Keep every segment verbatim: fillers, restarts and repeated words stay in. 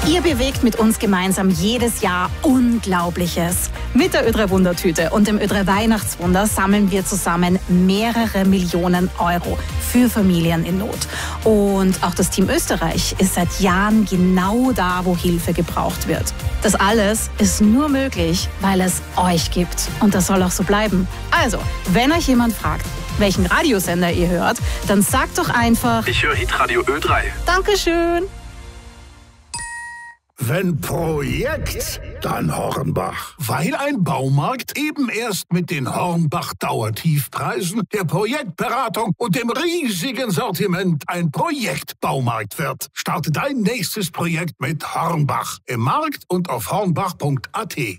Ihr bewegt mit uns gemeinsam jedes Jahr Unglaubliches. Mit der Ö drei Wundertüte und dem Ö drei Weihnachtswunder sammeln wir zusammen mehrere Millionen Euro für Familien in Not. Und auch das Team Österreich ist seit Jahren genau da, wo Hilfe gebraucht wird. Das alles ist nur möglich, weil es euch gibt. Und das soll auch so bleiben. Also, wenn euch jemand fragt, welchen Radiosender ihr hört, dann sagt doch einfach: Ich höre Hitradio Ö drei. Dankeschön. Wenn Projekt, dann Hornbach. Weil ein Baumarkt eben erst mit den Hornbach-Dauertiefpreisen, der Projektberatung und dem riesigen Sortiment ein Projektbaumarkt wird. Starte dein nächstes Projekt mit Hornbach. Im Markt und auf hornbach punkt a t.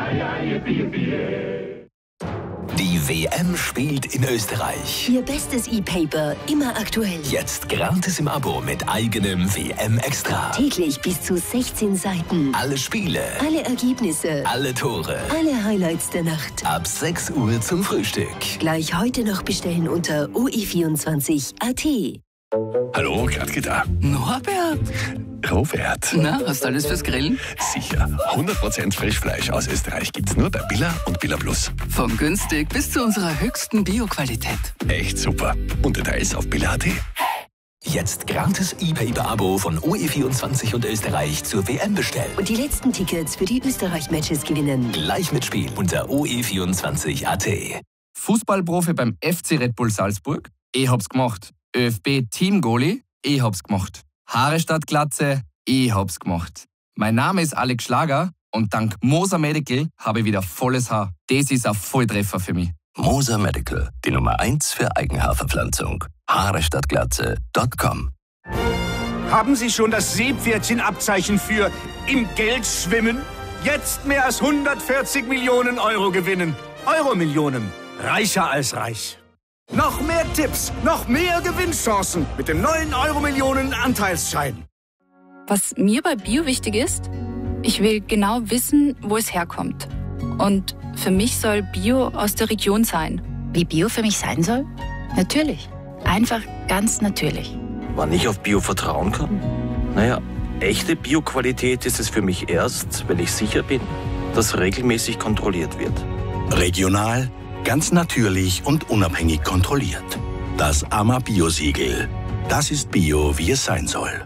Die W M spielt in Österreich. Ihr bestes E-Paper, immer aktuell. Jetzt gratis im Abo mit eigenem W M-Extra. Täglich bis zu sechzehn Seiten. Alle Spiele. Alle Ergebnisse. Alle Tore. Alle Highlights der Nacht. Ab sechs Uhr zum Frühstück. Gleich heute noch bestellen unter o e vierundzwanzig punkt a t. Hallo, Gradke da. Norbert! Robert. Na, hast du alles fürs Grillen? Sicher. hundert Prozent Frischfleisch aus Österreich gibt's nur bei Billa und Billa Plus. Von günstig bis zu unserer höchsten Bio-Qualität. Echt super. Und Details auf billa punkt a t. Jetzt gratis E-Paper-Abo von O E vierundzwanzig und Österreich zur W M bestellen. Und die letzten Tickets für die Österreich-Matches gewinnen. Gleich mitspielen unter o e vierundzwanzig punkt a t. Fußballprofi beim F C Red Bull Salzburg? Ich hab's gemacht. ÖFB-Team-Goalie? Ich hab's gemacht. Haare statt Glatze? Ich hab's gemacht. Mein Name ist Alex Schlager und dank Moser Medical habe ich wieder volles Haar. Das ist ein Volltreffer für mich. Moser Medical, die Nummer eins für Eigenhaarverpflanzung. Haare statt Glatze Punkt com. Haben Sie schon das Seepferdchenabzeichen für im Geld schwimmen? Jetzt mehr als hundertvierzig Millionen Euro gewinnen. Euro-Millionen. Reicher als reich. Noch mehr Tipps, noch mehr Gewinnchancen mit dem neuen Euro-Millionen-Anteilsschein. Was mir bei Bio wichtig ist, ich will genau wissen, wo es herkommt. Und für mich soll Bio aus der Region sein. Wie Bio für mich sein soll? Natürlich. Einfach ganz natürlich. Wann ich auf Bio vertrauen kann? Naja, echte Bio-Qualität ist es für mich erst, wenn ich sicher bin, dass regelmäßig kontrolliert wird. Regional, ganz natürlich und unabhängig kontrolliert. Das A M A-Bio-Siegel. Das ist Bio, wie es sein soll.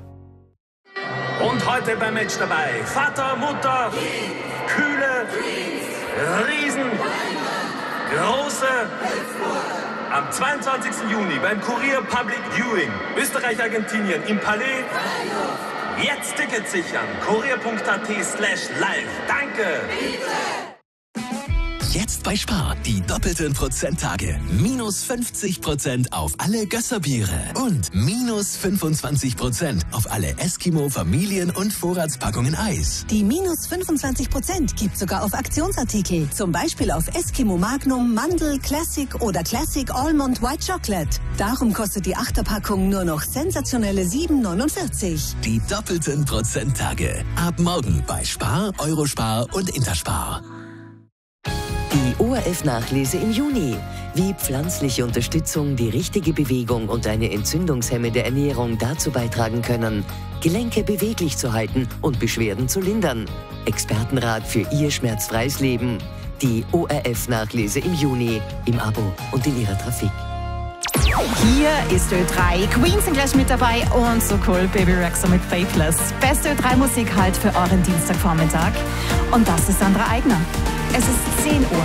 Und heute beim Match dabei Vater, Mutter, Kühle, Riesen, Große. Am zweiundzwanzigsten Juni beim Kurier Public Viewing Österreich-Argentinien im Palais. Jetzt Tickets sichern. kurier punkt a t slash live. Danke. Jetzt bei Spar die doppelten Prozenttage. Minus fünfzig Prozent auf alle Gösserbiere und minus fünfundzwanzig Prozent auf alle Eskimo Familien- und Vorratspackungen Eis. Die minus fünfundzwanzig Prozent gibt sogar auf Aktionsartikel. Zum Beispiel auf Eskimo Magnum, Mandel, Classic oder Classic Almond White Chocolate. Darum kostet die Achterpackung nur noch sensationelle sieben neunundvierzig. Die doppelten Prozenttage. Ab morgen bei Spar, Eurospar und Interspar. Die O R F-Nachlese im Juni. Wie pflanzliche Unterstützung, die richtige Bewegung und eine entzündungshemmende Ernährung dazu beitragen können, Gelenke beweglich zu halten und Beschwerden zu lindern. Expertenrat für Ihr schmerzfreies Leben. Die O R F-Nachlese im Juni. Im Abo und in Ihrer Trafik. Hier ist Ö drei. Queen sind gleich mit dabei und so cool, Baby Rexha mit Faithless. Beste Ö drei Musik halt für euren Dienstagvormittag. Und das ist Sandra Eigner. Es ist zehn Uhr.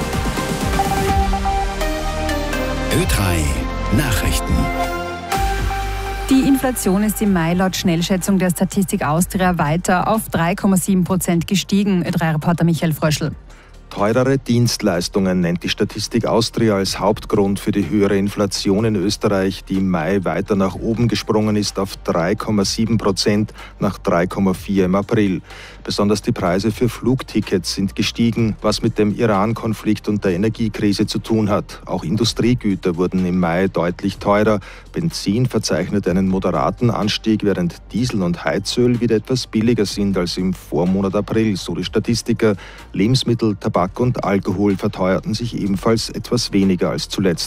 Ö drei Nachrichten. Die Inflation ist im Mai laut Schnellschätzung der Statistik Austria weiter auf drei Komma sieben Prozent gestiegen. Ö drei Reporter Michael Fröschl. Teurere Dienstleistungen nennt die Statistik Austria als Hauptgrund für die höhere Inflation in Österreich, die im Mai weiter nach oben gesprungen ist auf drei Komma sieben Prozent nach drei Komma vier im April. Besonders die Preise für Flugtickets sind gestiegen, was mit dem Iran-Konflikt und der Energiekrise zu tun hat. Auch Industriegüter wurden im Mai deutlich teurer. Benzin verzeichnet einen moderaten Anstieg, während Diesel und Heizöl wieder etwas billiger sind als im Vormonat April, so die Statistiker. Lebensmittel, Tabak und Alkohol verteuerten sich ebenfalls etwas weniger als zuletzt.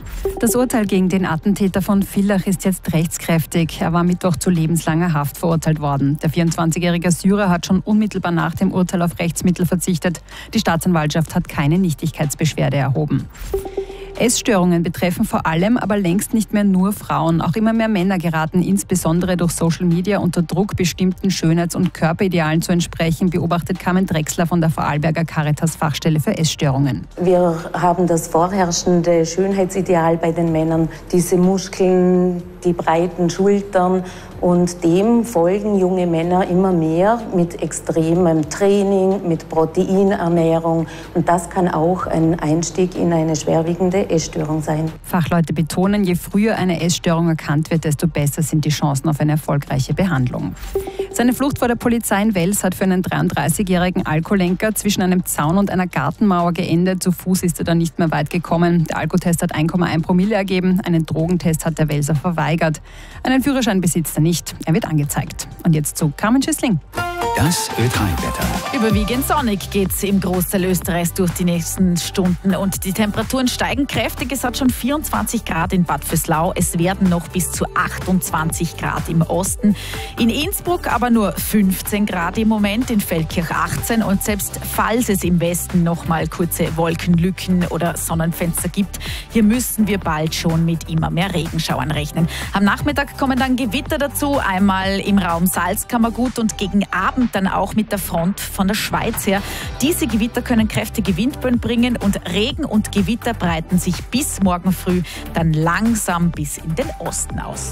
Das Urteil gegen den Attentäter von Villach ist jetzt rechtskräftig. Er war Mittwoch zu lebenslanger Haft verurteilt worden. Der vierundzwanzigjährige Syrer hat schon unmittelbar nach dem Urteil auf Rechtsmittel verzichtet. Die Staatsanwaltschaft hat keine Nichtigkeitsbeschwerde erhoben. Essstörungen betreffen vor allem, aber längst nicht mehr nur Frauen. Auch immer mehr Männer geraten insbesondere durch Social Media unter Druck, bestimmten Schönheits- und Körperidealen zu entsprechen, beobachtet Carmen Drechsler von der Vorarlberger Caritas-Fachstelle für Essstörungen. Wir haben das vorherrschende Schönheitsideal bei den Männern, diese Muskeln, die breiten Schultern, und dem folgen junge Männer immer mehr mit extremem Training, mit Proteinernährung, und das kann auch ein Einstieg in eine schwerwiegende Essstörung sein. Fachleute betonen, je früher eine Essstörung erkannt wird, desto besser sind die Chancen auf eine erfolgreiche Behandlung. Seine Flucht vor der Polizei in Wels hat für einen dreiunddreißigjährigen Alkoholenker zwischen einem Zaun und einer Gartenmauer geendet. Zu Fuß ist er dann nicht mehr weit gekommen. Der Alkotest hat eins Komma eins Promille ergeben. Einen Drogentest hat der Welser verweigert. Einen Führerschein besitzt er nicht. Er wird angezeigt. Und jetzt zu Carmen Schüssling. Das Ö drei Wetter. Überwiegend sonnig geht's im Großteil Österreichs durch die nächsten Stunden und die Temperaturen steigen kräftig. Es hat schon vierundzwanzig Grad in Bad Vöslau. Es werden noch bis zu achtundzwanzig Grad im Osten. In Innsbruck aber nur fünfzehn Grad im Moment, in Feldkirch achtzehn, und selbst falls es im Westen noch mal kurze Wolkenlücken oder Sonnenfenster gibt, hier müssen wir bald schon mit immer mehr Regenschauern rechnen. Am Nachmittag kommen dann Gewitter dazu, einmal im Raum Salzkammergut und gegen Abend dann auch mit der Front von der Schweiz her. Diese Gewitter können kräftige Windböen bringen und Regen und Gewitter breiten sich bis morgen früh dann langsam bis in den Osten aus.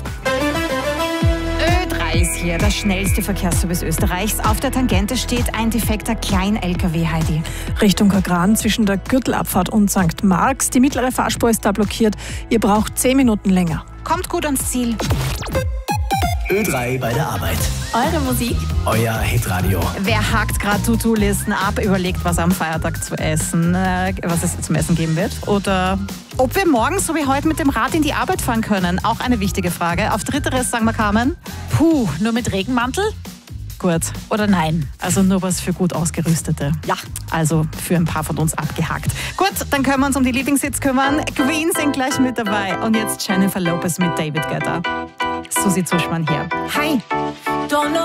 Ö drei ist hier, das schnellste Verkehrsservice Österreichs. Auf der Tangente steht ein defekter Klein-L K W, Heidi. Richtung Kagran zwischen der Gürtelabfahrt und Sankt Marx. Die mittlere Fahrspur ist da blockiert. Ihr braucht zehn Minuten länger. Kommt gut ans Ziel. Ö drei bei der Arbeit. Eure Musik. Euer Hitradio. Wer hakt gerade To-Do-Listen ab, überlegt, was am Feiertag zu essen, äh, was es zum Essen geben wird. Oder ob wir morgen, so wie heute, mit dem Rad in die Arbeit fahren können. Auch eine wichtige Frage. Auf Dritteres sagen wir, Carmen. Puh, nur mit Regenmantel? Gut. Oder nein? Also nur was für gut Ausgerüstete. Ja. Also für ein paar von uns abgehakt. Gut, dann können wir uns um die Lieblingshits kümmern. Queen sind gleich mit dabei. Und jetzt Jennifer Lopez mit David Guetta. Susi Zuschmann hier. Hi. Don't know